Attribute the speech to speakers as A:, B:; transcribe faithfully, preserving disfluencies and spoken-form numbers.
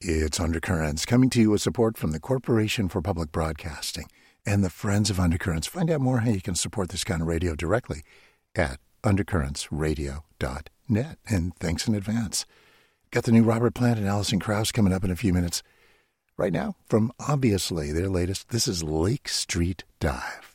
A: It's Undercurrents, coming to you with support from the Corporation for Public Broadcasting and the Friends of Undercurrents. Find out more how you can support this kind of radio directly at undercurrents radio dot net. And thanks in advance. Got the new Robert Plant and Alison Krauss coming up in a few minutes. Right now, from Obviously, their latest, this is Lake Street Dive.